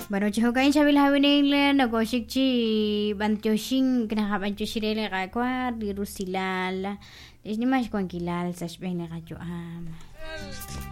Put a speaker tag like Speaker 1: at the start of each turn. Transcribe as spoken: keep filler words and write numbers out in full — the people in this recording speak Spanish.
Speaker 1: Bueno, chihukain sabil hawinil nagoshikchi bantoshin knaha bantoshirele gakwa dirusilal. Isni mas kwankilal sashbene gacho am.